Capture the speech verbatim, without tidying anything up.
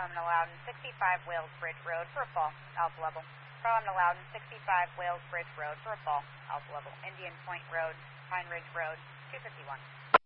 Pronomen allowed in sixty-five Wales Bridge Road for a fall, alpha level. Pronomen allowed in sixty-five Wales Bridge Road for a fall, alpha level. Indian Point Road, Pine Ridge Road, two fifty-one.